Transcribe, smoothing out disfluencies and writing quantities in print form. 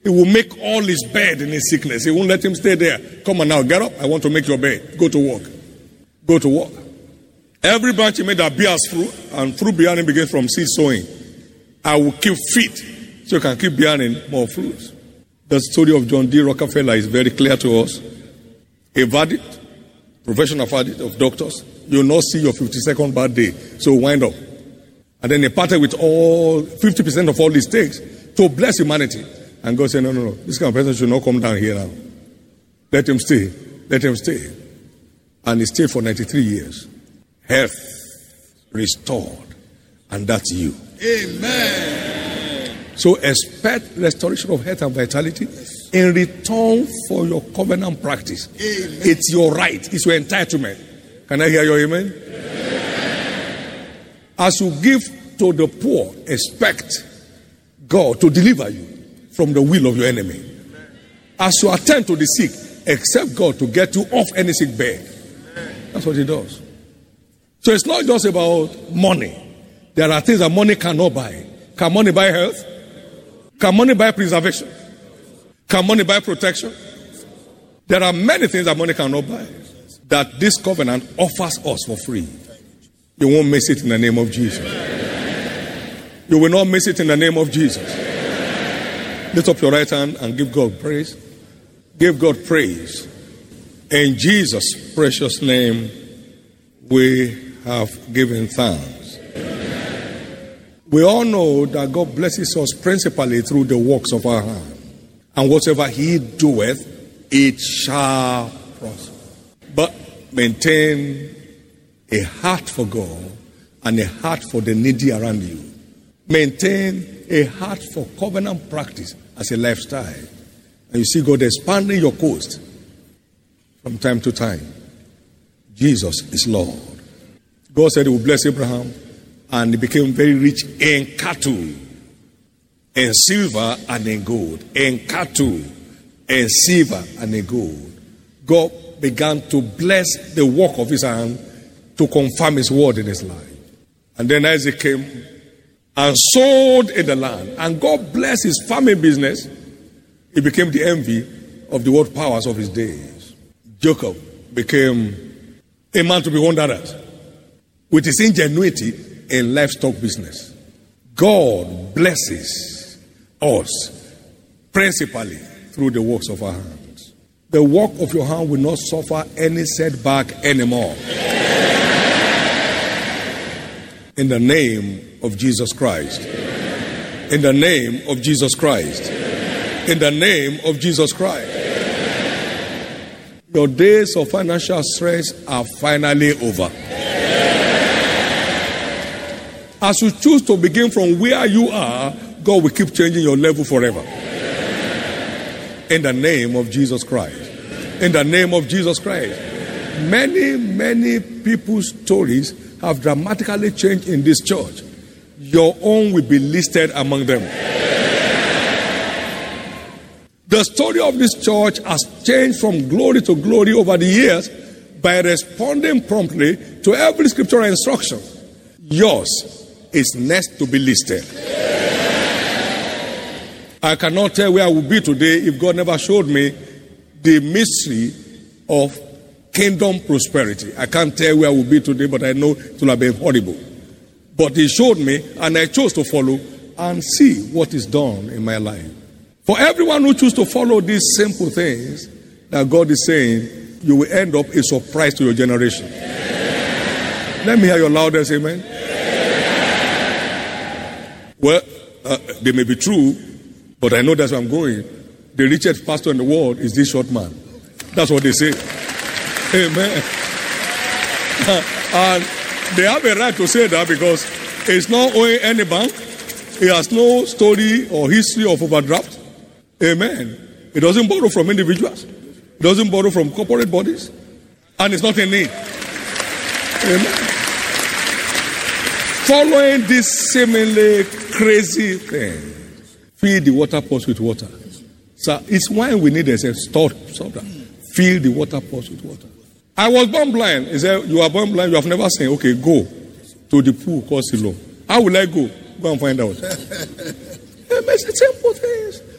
He will make all his bed in his sickness. He won't let him stay there. Come on now, get up. I want to make your bed. Go to work. Go to work. Every branch he made that bears fruit, and fruit bearing begins from seed sowing. I will keep fit so you can keep bearing more fruits. The story of John D. Rockefeller is very clear to us. A verdict, professional verdict of doctors, you will not see your 52nd birthday, so wind up. And then he parted with all 50% of all his takes to bless humanity. And God said, no. This kind of person should not come down here now. Let him stay. Let him stay. And he stayed for 93 years. Health restored. And that's you. Amen. So expect restoration of health and vitality in return for your covenant practice. Amen. It's your right. It's your entitlement. Can I hear your amen? Amen. As you give to the poor, expect God to deliver you from the will of your enemy. As you attend to the sick, expect God to get you off any sick bed. That's what he does. So it's not just about money. There are things that money cannot buy. Can money buy health? Can money buy preservation? Can money buy protection? There are many things that money cannot buy that this covenant offers us for free. You won't miss it in the name of Jesus. You will not miss it in the name of Jesus. Lift up your right hand and give God praise. Give God praise. In Jesus' precious name, we have given thanks. We all know that God blesses us principally through the works of our hand. And whatever he doeth, it shall prosper. But maintain a heart for God and a heart for the needy around you. Maintain a heart for covenant practice as a lifestyle. And you see God expanding your coast from time to time. Jesus is Lord. God said he would bless Abraham, and he became very rich in cattle, in silver and in gold. In cattle, in silver and in gold. God began to bless the work of his hand to confirm his word in his life. And then Isaac came and sowed in the land. And God blessed his farming business. He became the envy of the world powers of his days. Jacob became a man to be wondered at with his ingenuity in livestock business. God blesses us principally through the works of our hands. The work of your hand will not suffer any setback anymore. In the name of Jesus Christ. In the name of Jesus Christ. In the name of Jesus Christ. Your days of financial stress are finally over. As you choose to begin from where you are, God will keep changing your level forever. In the name of Jesus Christ. In the name of Jesus Christ. Many people's stories have dramatically changed in this church. Your own will be listed among them. The story of this church has changed from glory to glory over the years by responding promptly to every scriptural instruction. Yours is next to be listed. I cannot tell where I will be today if God never showed me the mystery of kingdom prosperity. I can't tell where I will be today, but I know it will have been horrible. But he showed me, and I chose to follow and see what is done in my life. For everyone who chooses to follow these simple things that God is saying, you will end up a surprise to your generation. Let me hear your loudest amen. Well, they may be true, but I know that's where I'm going. The richest pastor in the world is this short man. That's what they say. Amen. And they have a right to say that because it's not owing any bank. He has no story or history of overdraft. Amen. It doesn't borrow from individuals. It doesn't borrow from corporate bodies. And it's not in need. Amen. Following this seemingly crazy thing, fill the water pots with water. So it's why we need a stop that. Fill the water pots with water. I was born blind. He said, you are born blind, you have never seen. Okay, go to the pool called Siloam. How will I go? Go and find out. It's simple things.